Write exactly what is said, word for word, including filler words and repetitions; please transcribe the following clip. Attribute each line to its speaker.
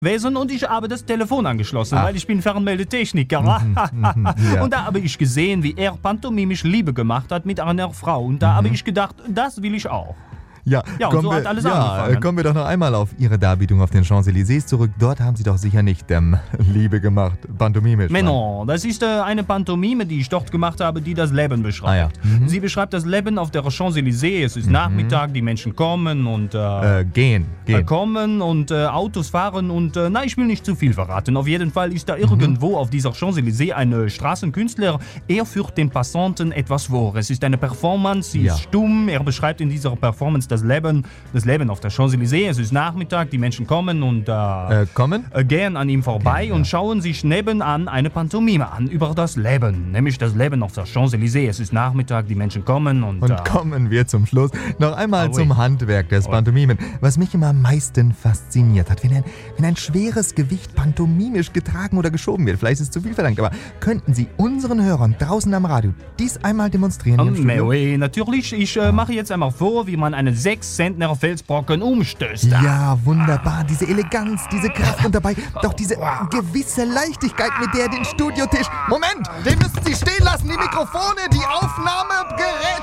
Speaker 1: gewesen und ich habe das Telefon angeschlossen,
Speaker 2: Ach.
Speaker 1: weil ich bin Fernmeldetechniker.
Speaker 2: Mhm, mhm, ja.
Speaker 1: Und da habe ich gesehen, wie er pantomimisch Liebe gemacht hat mit einer Frau. Und da
Speaker 2: Mhm.
Speaker 1: habe ich gedacht, das will ich auch.
Speaker 2: Ja,
Speaker 1: Ja, und
Speaker 2: kommen
Speaker 1: so
Speaker 2: wir,
Speaker 1: hat alles
Speaker 2: ja,
Speaker 1: angefangen.
Speaker 2: kommen wir doch noch einmal auf Ihre Darbietung auf den Champs-Élysées zurück. Dort haben Sie doch sicher nicht ähm, Liebe gemacht, pantomimisch.
Speaker 1: Mais non, das ist äh, eine Pantomime, die ich dort gemacht habe, die das Leben beschreibt.
Speaker 2: Ah, ja. Mhm.
Speaker 1: Sie beschreibt das Leben auf der Champs-Élysées. Es ist Nachmittag, die Menschen kommen und äh,
Speaker 2: Äh, gehen,
Speaker 1: äh,
Speaker 2: gehen.
Speaker 1: kommen und äh, Autos fahren und äh, na, ich will nicht zu viel verraten. Auf jeden Fall ist da irgendwo auf dieser Champs-Élysées ein äh, Straßenkünstler. Er führt den Passanten etwas vor. Es ist eine Performance, sie
Speaker 2: Ja.
Speaker 1: ist stumm. Er beschreibt in dieser Performance das Leben, das Leben auf der Champs-Élysées. Es ist Nachmittag, die Menschen kommen und äh,
Speaker 2: Äh, kommen?
Speaker 1: äh, gehen an ihm vorbei
Speaker 2: Ja.
Speaker 1: und schauen sich nebenan eine Pantomime an über das Leben. Nämlich das Leben auf der Champs-Élysées. Es ist Nachmittag, die Menschen kommen und...
Speaker 2: Und
Speaker 1: äh,
Speaker 2: kommen wir zum Schluss noch einmal
Speaker 1: Ah, oui.
Speaker 2: zum Handwerk des Pantomimen. Was mich immer am meisten fasziniert hat, wenn ein, wenn ein schweres Gewicht pantomimisch getragen oder geschoben wird. Vielleicht ist es zu viel verlangt, aber könnten Sie unseren Hörern draußen am Radio dies einmal demonstrieren? hier im
Speaker 1: Ähm,
Speaker 2: Studio?
Speaker 1: oui, natürlich. Ich äh, mache jetzt einmal vor, wie man einen sechs Zentner Felsbrocken umstößt.
Speaker 2: Ja, wunderbar. Diese Eleganz, diese Kraft und dabei doch diese gewisse Leichtigkeit, mit der den Studiotisch... Moment, den müssen Sie stehen lassen, die Mikrofone, die Aufnahmegeräte...